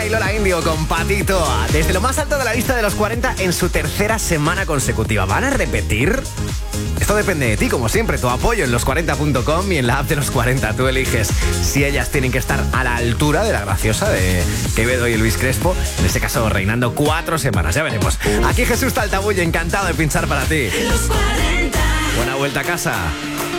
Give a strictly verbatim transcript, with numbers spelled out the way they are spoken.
y Lola Indio con Patito. Desde lo más alto de la lista de los cuarenta en su tercera semana consecutiva. ¿Van a repetir? Esto depende de ti, como siempre. Tu apoyo en los cuarenta punto com y en la app de los cuarenta. Tú eliges si ellas tienen que estar a la altura de la graciosa de Quevedo y Luis Crespo. En este caso, reinando cuatro semanas. Ya veremos. Aquí Jesús Taltabull, encantado de pinchar para ti. Buena vuelta a casa.